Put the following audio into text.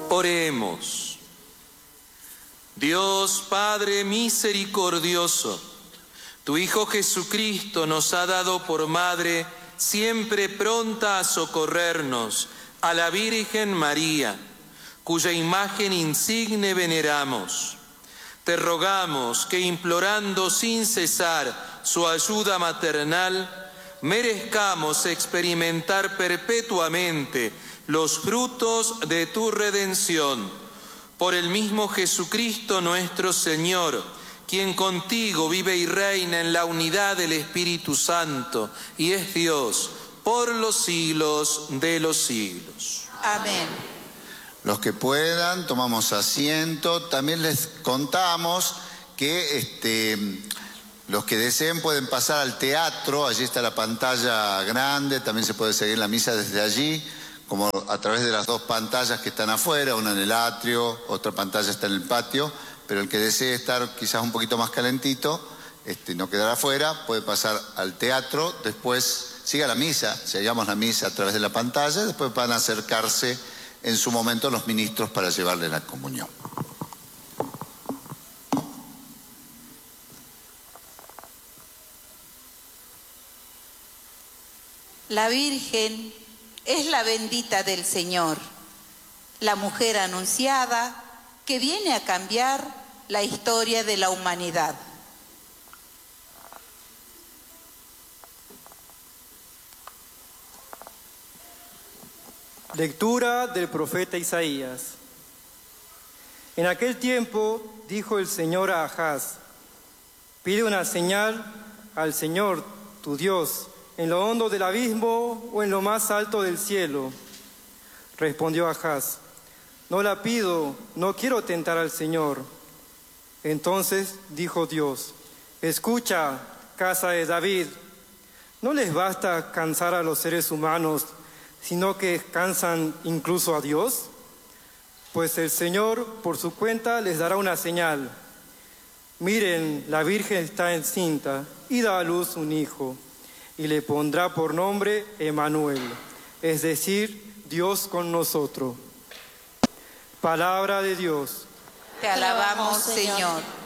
Oremos. Dios Padre misericordioso, tu Hijo Jesucristo nos ha dado por madre siempre pronta a socorrernos a la Virgen María, cuya imagen insigne veneramos. Te rogamos que, implorando sin cesar su ayuda maternal, merezcamos experimentar perpetuamente los frutos de tu redención. Por el mismo Jesucristo nuestro Señor, quien contigo vive y reina en la unidad del Espíritu Santo y es Dios por los siglos de los siglos. Amén. Los que puedan, tomamos asiento. También les contamos que los que deseen pueden pasar al teatro. Allí está la pantalla grande, también se puede seguir la misa desde allí, como a través de las dos pantallas que están afuera, una en el atrio, otra pantalla está en el patio, pero el que desee estar quizás un poquito más calentito, no quedar afuera, puede pasar al teatro, después siga la misa, seguimos la misa a través de la pantalla, después van a acercarse en su momento los ministros para llevarle la comunión. La Virgen es la bendita del Señor, la mujer anunciada que viene a cambiar la historia de la humanidad. Lectura del profeta Isaías. En aquel tiempo dijo el Señor a Ahaz: pide una señal al Señor tu Dios, en lo hondo del abismo o en lo más alto del cielo. Respondió Ahaz: no la pido, no quiero tentar al Señor. Entonces dijo Dios: escucha, casa de David, ¿no les basta cansar a los seres humanos, sino que cansan incluso a Dios? Pues el Señor por su cuenta les dará una señal. Miren, la Virgen está encinta y da a luz un hijo, y le pondrá por nombre Emmanuel, es decir, Dios con nosotros. Palabra de Dios. Te alabamos, Señor.